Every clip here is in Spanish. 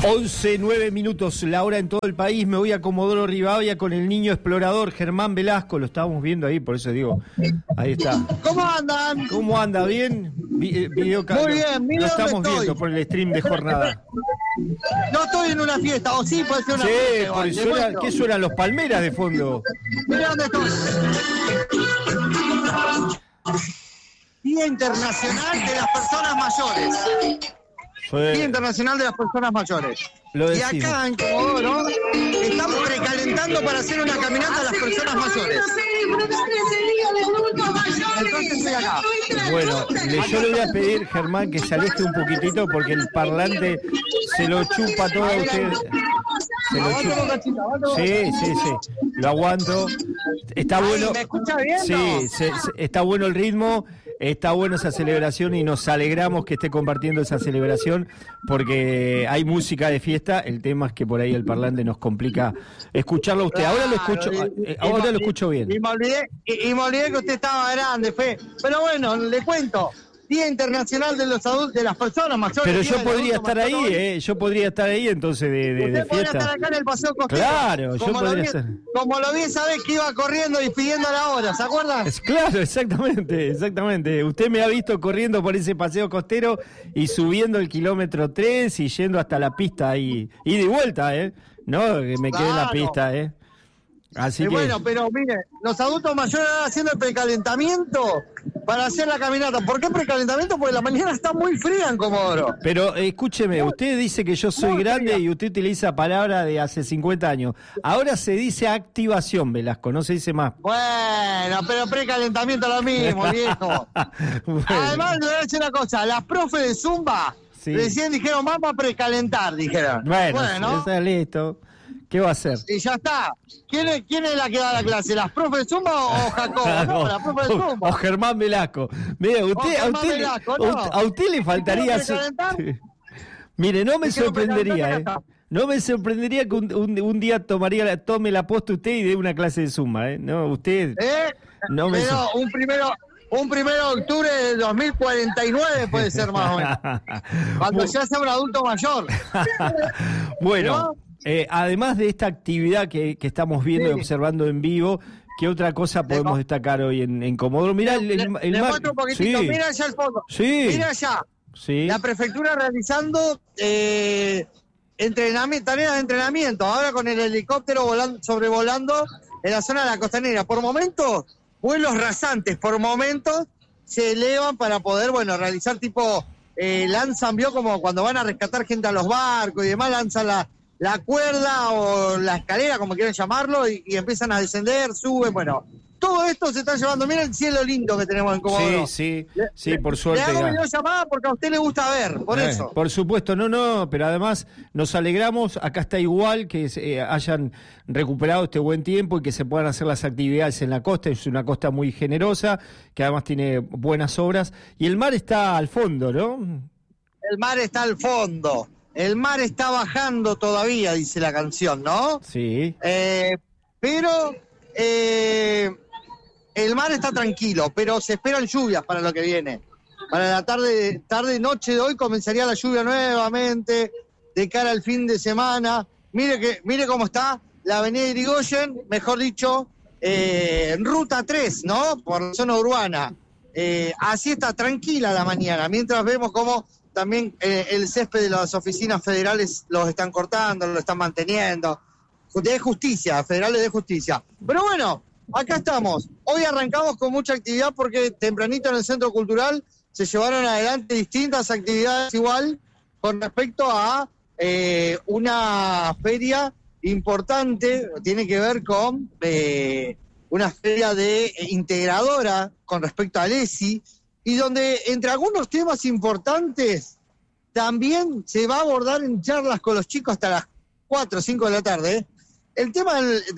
11:09, la hora en todo el país. Me voy a Comodoro Rivadavia con el niño explorador Germán Velasco. Lo estábamos viendo ahí, por eso digo. Ahí está. ¿Cómo andan? ¿Cómo anda? ¿Bien? Muy bien, mira, lo estamos dónde viendo estoy. por el stream de jornada. No estoy en una fiesta, o sí, puede ser una Sí, fiesta. por igual, ¿qué suenan los palmeras de fondo? Mira dónde estoy. Día Internacional de las Personas Mayores. Día Internacional de las Personas Mayores. Lo Y decimos. acá en Comodoro estamos precalentando para hacer una caminata a las personas mayores. Entonces estoy acá. Bueno, yo le voy a pedir, Germán, que se aleje un poquitito porque el parlante se lo chupa todo a usted. Se lo Aguanta chupa. Boca Chica, aguanta Boca Sí, Chica. sí. Lo aguanto. Está bueno. ¿Me escucha bien? Sí, No? está bueno el ritmo, está bueno esa celebración y nos alegramos que esté compartiendo esa celebración porque hay música de fiesta. El tema es que por ahí el parlante nos complica escucharlo a usted. Ahora lo escucho, ahora lo escucho bien. Y me olvidé que usted estaba grande, Fe. Pero bueno, le cuento. Día Internacional de los Adultos, de las Personas Mayores. Pero Día yo del podría Adulto estar Mayor. ahí, yo podría estar ahí entonces de Usted podría estar fiesta. acá en el Paseo Costero. Claro, yo Como lo podría vi- estar. Como lo vi esa vez que iba corriendo y pidiendo la hora, ¿se acuerdan? Claro, exactamente. Usted me ha visto corriendo por ese paseo costero y subiendo el kilómetro 3 y yendo hasta la pista ahí. Y de vuelta, No, que me quedé en la Claro. pista, Así que... Bueno, pero mire, los adultos mayores ahora haciendo el precalentamiento para hacer la caminata. ¿Por qué precalentamiento? Porque la mañana está muy fría en Comodoro. Pero escúcheme, usted dice que yo soy Muy grande fría. y usted utiliza palabra de hace 50 años. Ahora se dice activación, Velasco, no se dice más. Bueno, pero precalentamiento lo mismo, viejo. Bueno, Además, le voy a decir una cosa, las profes de Zumba Sí. recién dijeron, vamos a precalentar, dijeron. bueno, está listo. ¿Qué va a hacer? Y ya está. ¿Quién es la que da la clase? ¿Las profes de Zumba o Jacobo? No, la profe de O Zumba. Germán Velasco. Mire, Germán Velasco, no. a usted le faltaría... ¿Quiere precalentar? Sí. Mire, no me Quiero sorprendería, precalentar acá. No me sorprendería que un día tome la posta usted y dé una clase de Zumba, No, usted... No me Pero un primero de octubre de 2049 puede ser más o menos. Cuando ya sea un adulto mayor. Bueno, además de esta actividad que estamos viendo y Sí. observando en vivo, ¿qué otra cosa podemos destacar hoy en Comodoro? Mirá, el Le mar... muestro un poquitito. Sí, Mira allá el fondo. Sí. Mira allá. sí. La prefectura realizando tareas de entrenamiento. Ahora con el helicóptero sobrevolando en la zona de la costanera. Por momentos, vuelos rasantes. Por momentos se elevan para poder, realizar tipo... lanzan, vio como cuando van a rescatar gente a los barcos y demás, lanzan la cuerda o la escalera, como quieran llamarlo, y empiezan a descender, suben, todo esto se está llevando. Mira el cielo lindo que tenemos en Comodoro. Sí, por Le suerte. hago ya. videollamada porque a usted le gusta ver, por eso. Por supuesto, no, pero además nos alegramos, acá está igual que hayan recuperado este buen tiempo y que se puedan hacer las actividades en la costa. Es una costa muy generosa, que además tiene buenas obras, y el mar está al fondo, ¿no? El mar está al fondo, el mar está bajando todavía, dice la canción, ¿no? Sí. Pero el mar está tranquilo, pero se esperan lluvias para lo que viene. Para la tarde noche de hoy comenzaría la lluvia nuevamente, de cara al fin de semana. Mire cómo está la avenida Irigoyen, mejor dicho, ruta 3, ¿no? Por la zona urbana. Así está tranquila la mañana, mientras vemos cómo también el césped de las oficinas federales los están cortando, lo están manteniendo. De justicia, federales de justicia. Pero bueno, acá estamos. Hoy arrancamos con mucha actividad porque tempranito en el Centro Cultural se llevaron adelante distintas actividades igual con respecto a una feria importante, tiene que ver con una feria de integradora con respecto al ESI, y donde entre algunos temas importantes también se va a abordar en charlas con los chicos hasta las 4 o 5 de la tarde, el tema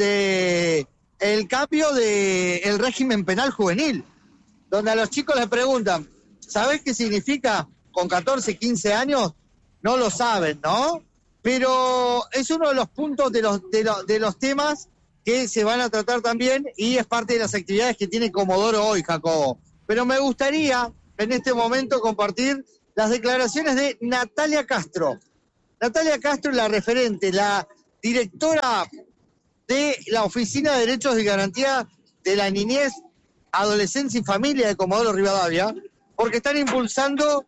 el cambio del régimen penal juvenil, donde a los chicos les preguntan, ¿sabés qué significa con 14, 15 años? No lo saben, ¿no? Pero es uno de los puntos de los temas que se van a tratar también y es parte de las actividades que tiene Comodoro hoy, Jacobo. Pero me gustaría en este momento compartir las declaraciones de Natalia Castro, Natalia Castro es la referente, la directora de la Oficina de Derechos y Garantía de la Niñez, Adolescencia y Familia de Comodoro Rivadavia, porque están impulsando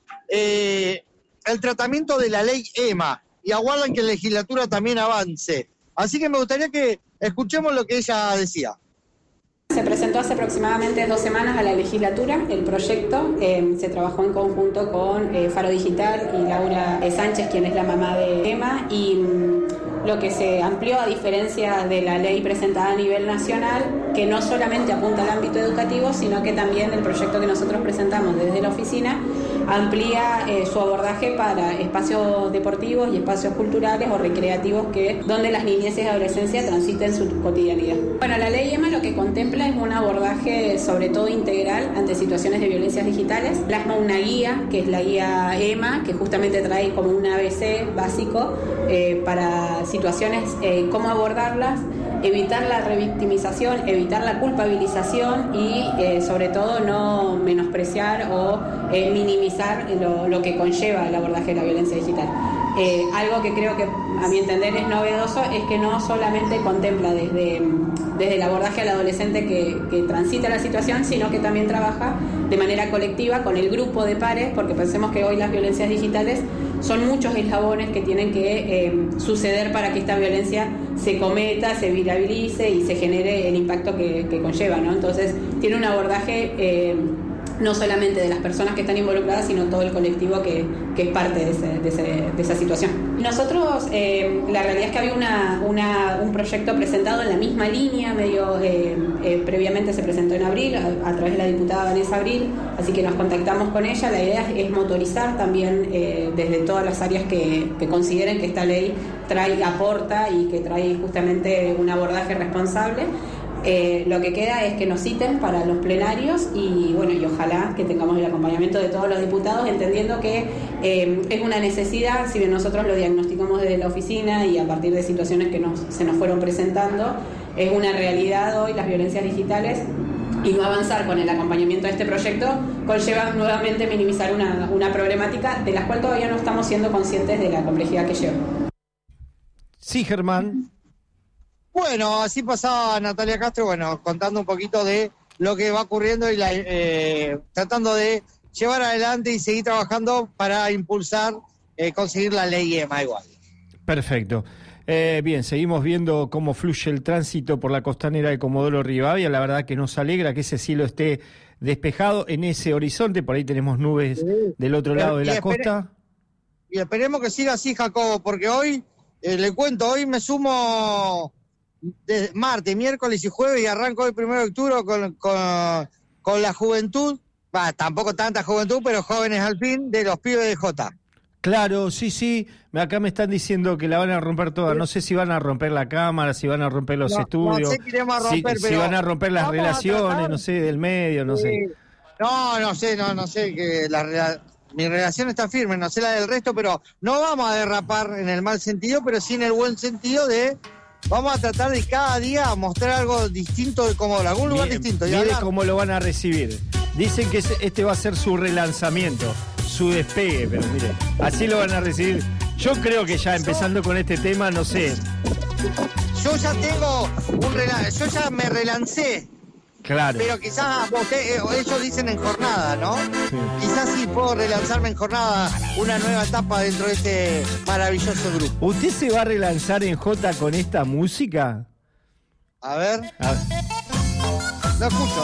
el tratamiento de la ley EMA y aguardan que la legislatura también avance. Así que me gustaría que escuchemos lo que ella decía. Se presentó hace aproximadamente 2 semanas a la legislatura el proyecto, se trabajó en conjunto con Faro Digital y Laura Sánchez, quien es la mamá de Emma, y lo que se amplió, a diferencia de la ley presentada a nivel nacional, que no solamente apunta al ámbito educativo, sino que también el proyecto que nosotros presentamos desde la oficina amplía su abordaje para espacios deportivos y espacios culturales o recreativos donde las niñeces y adolescencias transiten su cotidianidad. Bueno, la ley EMA lo que contempla es un abordaje sobre todo integral ante situaciones de violencias digitales. Plasma una guía, que es la guía EMA, que justamente trae como un ABC básico para situaciones, cómo abordarlas, evitar la revictimización, evitar la culpabilización y sobre todo no menospreciar o minimizar lo que conlleva el abordaje de la violencia digital. Algo que creo que a mi entender es novedoso es que no solamente contempla desde el abordaje al adolescente que transita la situación, sino que también trabaja de manera colectiva con el grupo de pares, porque pensemos que hoy las violencias digitales son muchos eslabones que tienen que suceder para que esta violencia se cometa, se viralice y se genere el impacto que conlleva, ¿no? Entonces tiene un abordaje no solamente de las personas que están involucradas, sino todo el colectivo que es parte de esa situación. Nosotros, la realidad es que había un proyecto presentado en la misma línea, previamente se presentó en abril, a través de la diputada Vanessa Abril, así que nos contactamos con ella. La idea es motorizar también desde todas las áreas que consideren que esta ley aporta y que trae justamente un abordaje responsable. Lo que queda es que nos citen para los plenarios y bueno, y ojalá que tengamos el acompañamiento de todos los diputados, entendiendo que es una necesidad, si bien nosotros lo diagnosticamos desde la oficina y a partir de situaciones que se nos fueron presentando, es una realidad hoy las violencias digitales, y no avanzar con el acompañamiento de este proyecto conlleva nuevamente minimizar una problemática de la cual todavía no estamos siendo conscientes de la complejidad que lleva. Sí, Germán. Bueno, así pasaba Natalia Castro, bueno, contando un poquito de lo que va ocurriendo y tratando de llevar adelante y seguir trabajando para impulsar, conseguir la ley EMA igual. Perfecto. Bien, seguimos viendo cómo fluye el tránsito por la costanera de Comodoro Rivadavia. La verdad que nos alegra que ese cielo esté despejado en ese horizonte. Por ahí tenemos nubes del otro lado de la costa. Y esperemos que siga así, Jacobo, porque hoy, le cuento, hoy me sumo de martes, miércoles y jueves y arranco el 1 de octubre con la juventud, tampoco tanta juventud, pero jóvenes al fin, de los pibes de Jota. Claro, sí, acá me están diciendo que la van a romper toda, no sé si van a romper la cámara, si van a romper los estudios, no sé qué iremos a romper, si van a romper las relaciones, no sé, del medio, no sé. No sé, que mi relación está firme, no sé la del resto, pero no vamos a derrapar en el mal sentido, pero sí en el buen sentido de... Vamos a tratar de cada día mostrar algo distinto de Comodoro, algún lugar distinto. Mire cómo lo van a recibir. Dicen que este va a ser su relanzamiento, su despegue, pero mire, así lo van a recibir. Yo creo que ya empezando con este tema, no sé. Yo ya yo ya me relancé. Claro. Pero quizás ellos dicen en jornada, ¿no? Sí. Quizás sí puedo relanzarme en jornada una nueva etapa dentro de este maravilloso grupo. ¿Usted se va a relanzar en Jota con esta música? A ver. No escucho.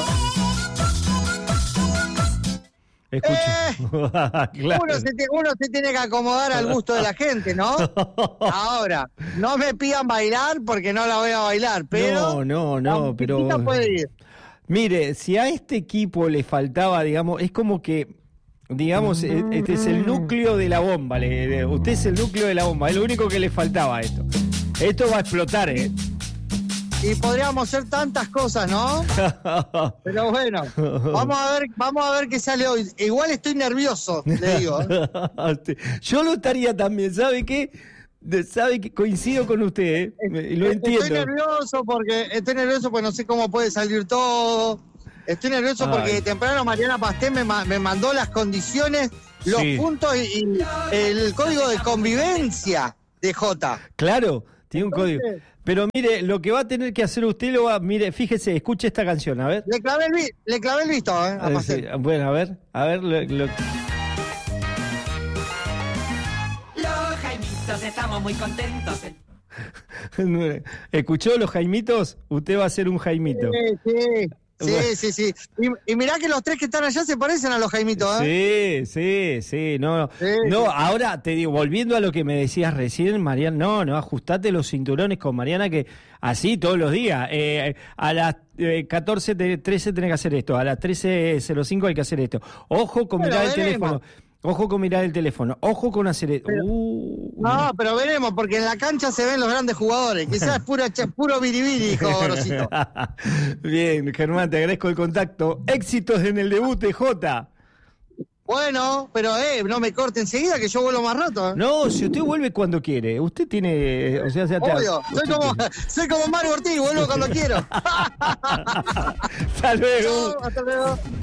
Escucho. Claro. Uno se tiene que acomodar al gusto de la gente, ¿no? Ahora, no me pidan bailar porque no la voy a bailar, pero... No, pero... puede ir. Mire, si a este equipo le faltaba, digamos, es como que, digamos, este es el núcleo de la bomba, usted es el núcleo de la bomba, es lo único que le faltaba a esto. Esto va a explotar, ¿eh? Y podríamos hacer tantas cosas, ¿no? Pero bueno, vamos a ver qué sale hoy. Igual estoy nervioso, le digo. Yo lo estaría también, ¿sabe qué? Sabe que coincido con usted, lo entiendo. Estoy nervioso porque no sé cómo puede salir todo. Estoy nervioso porque temprano Mariana Pasté me mandó las condiciones los Sí. puntos y el código de convivencia de Jota. Claro, tiene un código. Pero mire, lo que va a tener que hacer usted mire, fíjese, escuche esta canción, a ver. Le clavé el visto, a Sí, Pastel. bueno, a ver. Los Jaimitos estamos muy contentos. ¿Escuchó los Jaimitos? Usted va a ser un Jaimito. Sí. Y mirá que los tres que están allá se parecen a los Jaimitos, ¿eh? Sí. No, Sí. no, ahora te digo, volviendo a lo que me decías recién, Mariana, no, ajustate los cinturones con Mariana, que así todos los días. A las 13 tenés que hacer esto, a las 13:05 hay que hacer esto. Ojo con mirar el teléfono. Ojo con mirar el teléfono, ojo con hacer esto. No, pero veremos, porque en la cancha se ven los grandes jugadores. Quizás es puro biribiri, dijo Gorosito. Bien, Germán, te agradezco el contacto. Éxitos en el debut de Jota. Bueno, pero no me corte enseguida que yo vuelvo más rato. No, si usted vuelve cuando quiere. Usted tiene, o sea, Obvio, soy como Mario Ortiz, vuelvo cuando quiero. Hasta luego. Chau, hasta luego.